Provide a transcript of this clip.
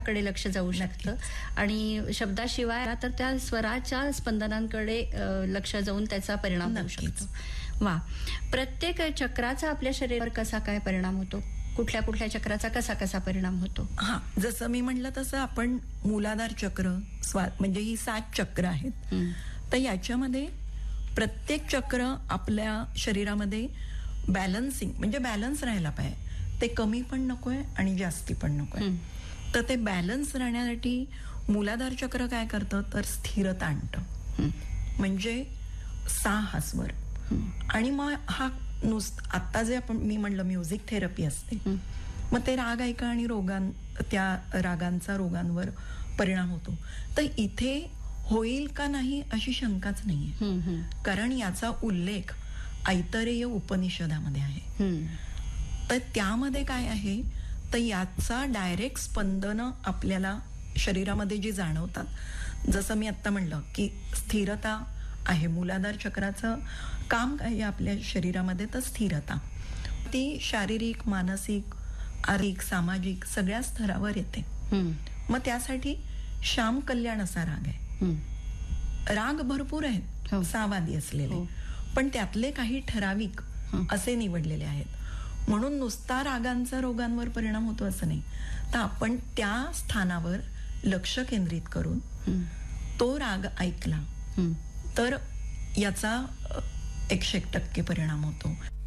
कडे लक्ष जाऊ शकतं आणि शब्दाशिवाय तर त्या स्वराच्या स्पंदनांकडे लक्ष जाऊन त्याचा परिणाम होऊ शकतो. वा, प्रत्येक चक्राचा आपल्या शरीरावर कसा काय परिणाम होतो? कुठल्या कुठल्या चक्राचा कसा कसा परिणाम होतो? हा, जसं मी म्हटलं तसं आपण मूलाधार चक्र म्हणजे ही 7 चक्र आहेत. तर याच्यामध्ये प्रत्येक चक्र आपल्या शरीरामध्ये बॅलन्सिंग म्हणजे बॅलन्स राहायला पाहिजे. ते कमी पण नकोय आणि जास्ती पण नकोय. तर ते बॅलन्स राहण्यासाठी मूलाधार चक्र काय करतं तर स्थिरता आणतं. म्हणजे सा हा स्वर. आणि मग हा आता जे मी म्हणलं म्युझिक थेरपी असते, मग ते राग ऐका आणि त्या रागांचा रोगांवर परिणाम होतो. तर इथे होईल का नाही अशी शंकाच नाहीये, कारण याचा उल्लेख ऐतरेय उपनिषदामध्ये आहे. तर त्यामध्ये काय आहे तर याचा डायरेक्ट स्पंदन आपल्याला शरीरामध्ये जी जाणवतात, जसं मी आता म्हणलं की स्थिरता आहे. मूलाधार चक्राचं काम काय आहे आपल्या शरीरामध्ये तर स्थिरता. ती शारीरिक, मानसिक, आर्थिक, सामाजिक सगळ्या स्तरावर येते. मग त्यासाठी श्याम कल्याण असा राग आहे. राग भरपूर आहेत सावादी असलेले, पण त्यातले काही ठराविक असे निवडलेले आहेत. म्हणून नुसता रागांचा रोगांवर परिणाम होतो असं नाही. तर आपण त्या स्थानावर लक्ष केंद्रित करून तो राग ऐकला तर याचा 100% परिणाम होतो.